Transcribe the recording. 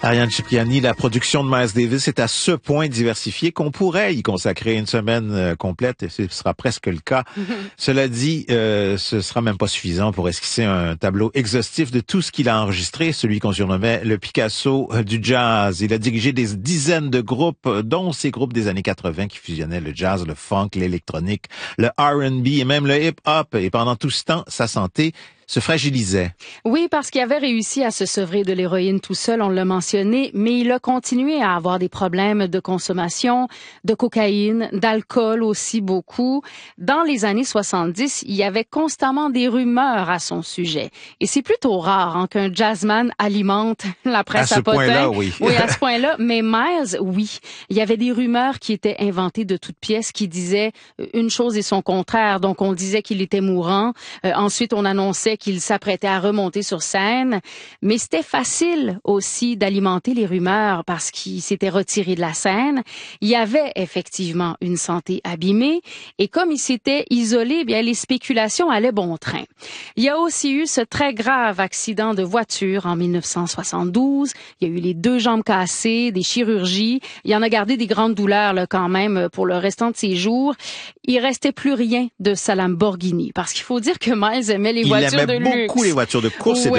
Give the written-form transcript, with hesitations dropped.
Ariane Cipriani, la production de Miles Davis est à ce point diversifiée qu'on pourrait y consacrer une semaine complète, et ce sera presque le cas. Cela dit, ce sera même pas suffisant pour esquisser un tableau exhaustif de tout ce qu'il a enregistré, celui qu'on surnommait le Picasso du jazz. Il a dirigé des dizaines de groupes, dont ces groupes des années 80 qui fusionnaient le jazz, le funk, l'électronique, le R&B et même le hip-hop. Et pendant tout ce temps, sa santé se fragilisait. Oui, parce qu'il avait réussi à se sevrer de l'héroïne tout seul, on l'a mentionné, mais il a continué à avoir des problèmes de consommation, de cocaïne, d'alcool aussi beaucoup. Dans les années 70, il y avait constamment des rumeurs à son sujet. Et c'est plutôt rare qu'un jazzman alimente la presse à potin. À ce point-là, oui. Oui, à ce point-là. Mais Miles, oui. Il y avait des rumeurs qui étaient inventées de toutes pièces, qui disaient une chose et son contraire. Donc, on disait qu'il était mourant. Ensuite, on annonçait qu'il s'apprêtait à remonter sur scène. Mais c'était facile aussi d'alimenter les rumeurs parce qu'il s'était retiré de la scène. Il y avait effectivement une santé abîmée. Et comme il s'était isolé, bien, les spéculations allaient bon train. Il y a aussi eu ce très grave accident de voiture en 1972. Il y a eu les 2 jambes cassées, des chirurgies. Il en a gardé des grandes douleurs là, quand même pour le restant de ses jours. Il restait plus rien de sa Lamborghini parce qu'il faut dire que Miles aimait les voitures de luxe. Il aimait beaucoup les voitures de course et